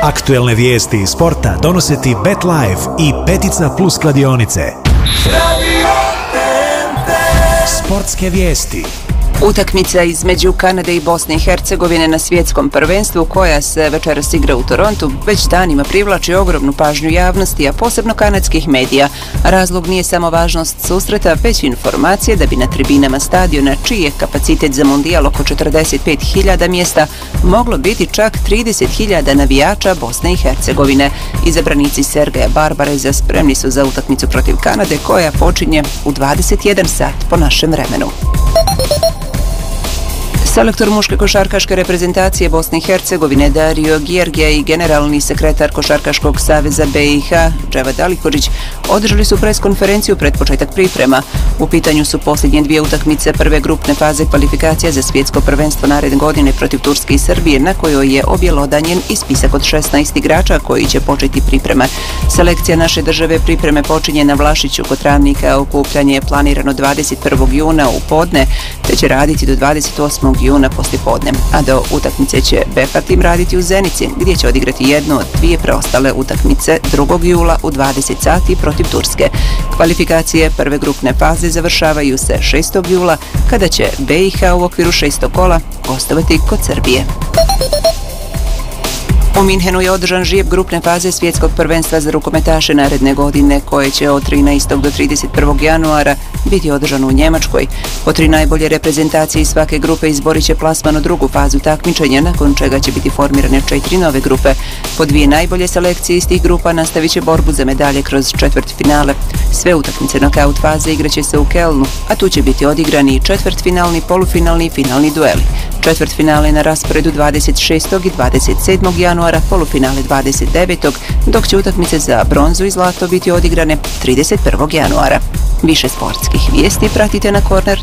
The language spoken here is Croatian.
Aktuelne vijesti iz sporta donose ti BetLife i Petica Plus kladionice. Sportske vijesti. Utakmica između Kanade i Bosne i Hercegovine na svjetskom prvenstvu, koja se večeras igra u Torontu, već danima privlači ogromnu pažnju javnosti, a posebno kanadskih medija. Razlog nije samo važnost susreta, već informacije da bi na tribinama stadiona, čiji je kapacitet za mundijal oko 45.000 mjesta, moglo biti čak 30.000 navijača Bosne i Hercegovine. Izabranici Sergeja Barbareza spremni su za utakmicu protiv Kanade, koja počinje u 21 sat po našem vremenu. Selektor muške košarkaške reprezentacije Bosne i Hercegovine Dario Gjergija i generalni sekretar Košarkaškog saveza BiH Dževad Alihodžić održali su preskonferenciju pred početak priprema. U pitanju su posljednje dvije utakmice prve grupne faze kvalifikacija za svjetsko prvenstvo naredne godine protiv Turske i Srbije, na kojoj je objelodanjen i spisak od 16 igrača koji će početi pripreme. Selekcija naše države pripreme počinje na Vlašiću kod Travnika, okupljanje je planirano 21. juna u podne, te će raditi do 28. juna poslijepodne, a do utakmice će BF tim raditi u Zenici, gdje će odigrati jednu od dvije preostale utakmice 2. jula u 20 sati protiv Turske. Kvalifikacije prve grupne faze završavaju se 6. jula, kada će BiH u okviru 6. kola gostovati kod Srbije. U Minhenu je održan žijeb grupne faze svjetskog prvenstva za rukometaše naredne godine, koje će od 13. do 31. januara biti održano u Njemačkoj. Po 3 najbolje reprezentacije iz svake grupe izborit će plasman u drugu fazu takmičenja, nakon čega će biti formirane 4 nove grupe. Po 2 najbolje selekcije iz tih grupa nastavit će borbu za medalje kroz četvrtfinale. Sve utakmice nokaut faze igraće se u Kelnu, a tu će biti odigrani četvrtfinalni, polufinalni i finalni dueli. Četvrtfinale na rasporedu 26. i 27. januara, polufinale 29. dok će utakmice za bronzu i zlato biti odigrane 31. januara. Više sportskih vijesti pratite na corner.tv.